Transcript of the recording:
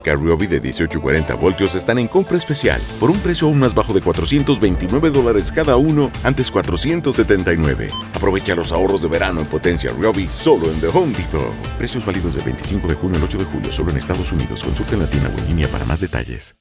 Ryobi de 18 y 40 voltios están en compra especial por un precio aún más bajo de $429 cada uno, antes $479. Aprovecha los ahorros de verano en potencia Ryobi solo en The Home Depot. Precios válidos del 25 de junio al 8 de julio solo en Estados Unidos. Consulta en la tienda o en línea para más detalles.